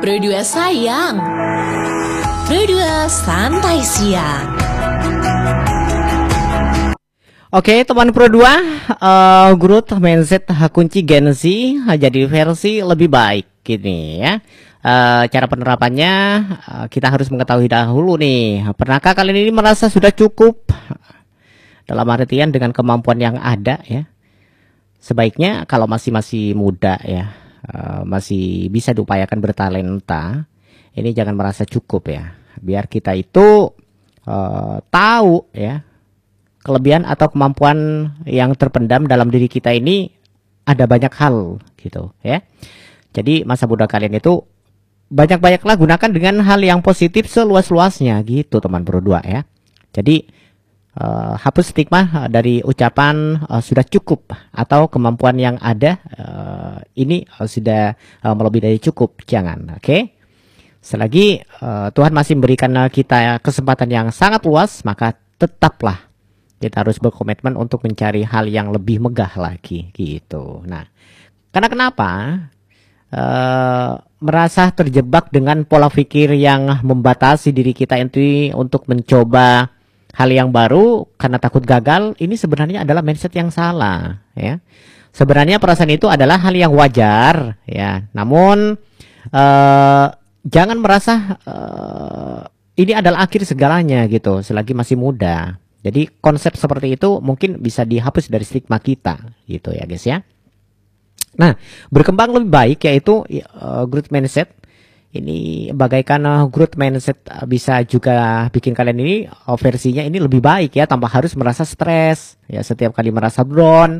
Pro 2 sayang. Pro 2 santai siang. Oke, teman Pro 2, growth mindset kunci Gen Z jadi versi lebih baik gini ya. Cara penerapannya kita harus mengetahui dahulu nih. Pernahkah kalian ini merasa sudah cukup? Dalam artian dengan kemampuan yang ada ya. Sebaiknya kalau masih muda ya, masih bisa diupayakan bertalenta, ini jangan merasa cukup ya. Biar kita itu tahu ya kelebihan atau kemampuan yang terpendam dalam diri kita ini ada banyak hal gitu ya. Jadi masa muda kalian itu banyak-banyaklah gunakan dengan hal yang positif seluas-luasnya gitu teman Pro 2 ya. Jadi hapus stigma dari ucapan sudah cukup atau kemampuan yang ada ini sudah melebihi dari cukup, jangan. Oke. Selagi Tuhan masih memberikan kita kesempatan yang sangat luas, maka tetaplah kita harus berkomitmen untuk mencari hal yang lebih megah lagi gitu. Nah, karena kenapa merasa terjebak dengan pola pikir yang membatasi diri kita itu untuk mencoba hal yang baru karena takut gagal, ini sebenarnya adalah mindset yang salah ya. Sebenarnya perasaan itu adalah hal yang wajar ya. Namun jangan merasa ini adalah akhir segalanya gitu selagi masih muda. Jadi konsep seperti itu mungkin bisa dihapus dari stigma kita gitu ya guys ya. Nah, berkembang lebih baik yaitu growth mindset. Ini bagaikan growth mindset bisa juga bikin kalian ini versinya ini lebih baik ya, tanpa harus merasa stres ya setiap kali merasa down